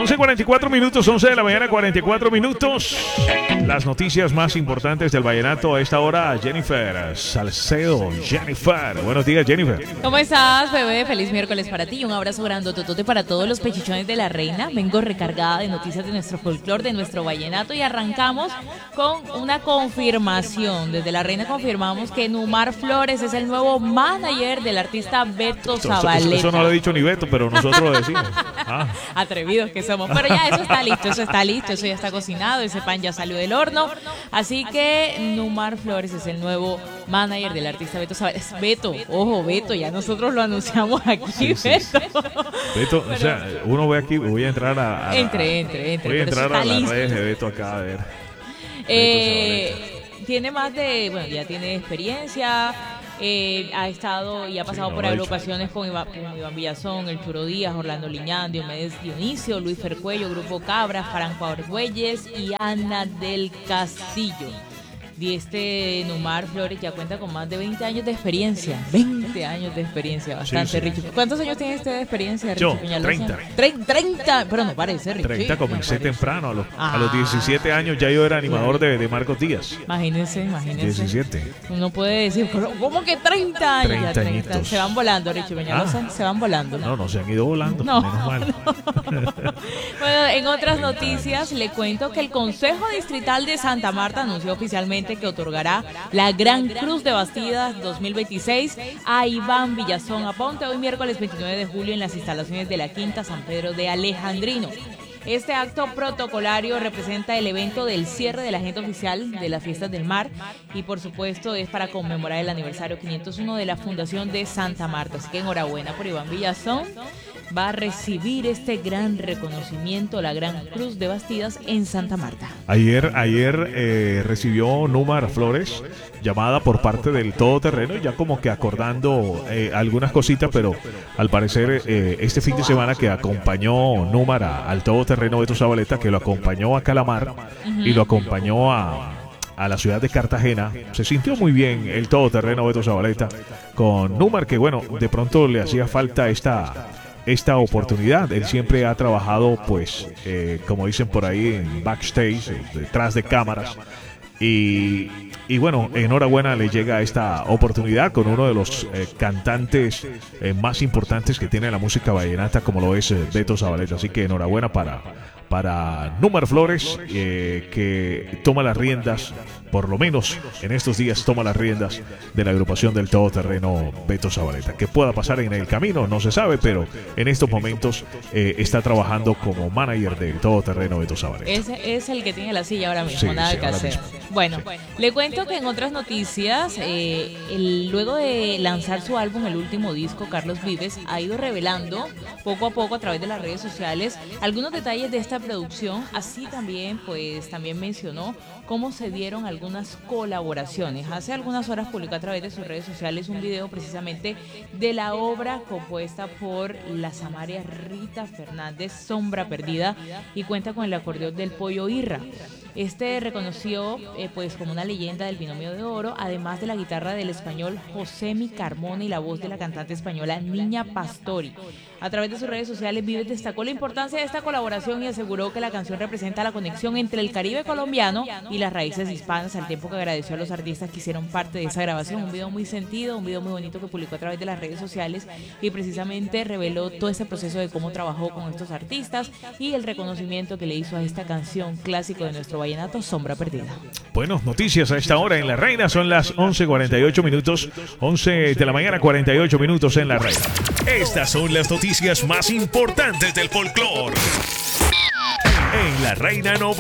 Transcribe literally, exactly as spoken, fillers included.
once cuarenta y cuatro minutos, once de la mañana, cuarenta y cuatro minutos. Las noticias más importantes del vallenato a esta hora. Jennifer Salcedo. Jennifer, buenos días, Jennifer. ¿Cómo estás, bebé? Feliz miércoles para ti y un abrazo grandototote para todos los pechichones de la reina. Vengo recargada de noticias de nuestro folclore, de nuestro vallenato, y arrancamos con una confirmación. Desde la reina confirmamos que Numar Flores es el nuevo manager del artista Beto Zabaleta. Eso, eso no lo ha dicho ni Beto, pero nosotros lo decimos. Ah. Atrevidos que somos. Pero ya eso está listo, eso está listo, eso ya está cocinado, ese pan ya salió del horno. Así que Numar Flores es el nuevo manager del artista Beto Zabaleta. Es Beto, ojo, Beto, ya nosotros lo anunciamos aquí, sí, sí, Beto. Sí. Beto, pero, o sea, uno ve aquí, voy a entrar a... a entre, entre, entre. Voy a entrar a las redes de Beto acá a ver. Eh, tiene más de, bueno, ya tiene experiencia. Eh, ha estado y ha pasado sí, no, por agrupaciones con Iván, con Iván Villazón, El Churo Díaz, Orlando Liñán, Diomedes Dionisio, Luis Fercuello, Grupo Cabra, Franco Argüelles y Ana del Castillo. Y este Numar Flores ya cuenta con más de veinte años de experiencia. veinte años de experiencia, bastante, sí, sí. Richie. ¿Cuántos años tiene usted de experiencia, Richie? Yo, Peñalosa? treinta. treinta, pero no parece, Richie. treinta, comencé no temprano. A los, ah, a los diecisiete años ya yo era animador de, de Marcos Díaz. Imagínense, imagínense. diecisiete. Uno puede decir, ¿cómo que treinta años? treinta, treinta. Se van volando, Richie Peñalosa. Ah, se van volando. No, no se han ido volando. No, menos mal. No. Bueno, en otras noticias le cuento que el Consejo Distrital de Santa Marta anunció oficialmente que otorgará la Gran Cruz de Bastidas dos mil veintiséis a Iván Villazón Aponte hoy miércoles veintinueve de julio en las instalaciones de la Quinta San Pedro de Alejandrino. Este acto protocolario representa el evento del cierre de la agenda oficial de las Fiestas del Mar y por supuesto es para conmemorar el aniversario quinientos uno de la Fundación de Santa Marta. Así que enhorabuena por Iván Villazón. Va a recibir este gran reconocimiento, la Gran Cruz de Bastidas en Santa Marta. Ayer, ayer eh, recibió Numar Flores llamada por parte del Todoterreno, ya como que acordando eh, algunas cositas, pero al parecer eh, este fin de semana que acompañó Numar a, al Todoterreno Beto Zabaleta, que lo acompañó a Calamar uh-huh. y lo acompañó a... a la ciudad de Cartagena, se sintió muy bien el Todoterreno Beto Zabaleta con Numar, que bueno, de pronto le hacía falta esta... esta oportunidad. Él siempre ha trabajado, pues, eh, como dicen por ahí, en backstage, eh, detrás de cámaras. Y, y bueno, enhorabuena le llega esta oportunidad con uno de los eh, cantantes eh, más importantes que tiene la música vallenata, como lo es eh, Beto Zabaleta. Así que enhorabuena para, para Numar Flores, eh, que toma las riendas, por lo menos en estos días toma las riendas de la agrupación del Todoterreno Beto Zabaleta. Que pueda pasar en el camino no se sabe, pero en estos momentos eh, está trabajando como manager del Todoterreno Beto Zabaleta. Ese es el que tiene la silla ahora mismo, sí, nada sí, que hacer. Mismo. Bueno, sí. Le cuento que en otras noticias, eh, el, luego de lanzar su álbum, el último disco, Carlos Vives, ha ido revelando poco a poco a través de las redes sociales algunos detalles de esta producción. Así también, pues, también mencionó cómo se dieron algunas colaboraciones. Hace algunas horas publicó a través de sus redes sociales un video precisamente de la obra compuesta por la samaria Rita Fernández, Sombra Perdida, y cuenta con el acordeón del Pollo Irra. Este reconoció eh, pues como una leyenda del binomio de oro, además de la guitarra del español Josemi Carmona y la voz de la cantante española Niña Pastori. A través de sus redes sociales, Vives destacó la importancia de esta colaboración y aseguró que la canción representa la conexión entre el Caribe colombiano y las raíces hispanas, al tiempo que agradeció a los artistas que hicieron parte de esa grabación. Un video muy sentido, un video muy bonito que publicó a través de las redes sociales y precisamente reveló todo ese proceso de cómo trabajó con estos artistas y el reconocimiento que le hizo a esta canción clásico de nuestro vallenato, Sombra Perdida. Bueno, noticias a esta hora en La Reina, son las once cuarenta y ocho minutos, once de la mañana, cuarenta y ocho minutos en La Reina. Estas son las noticias más importantes del folclore en La Reina noventa.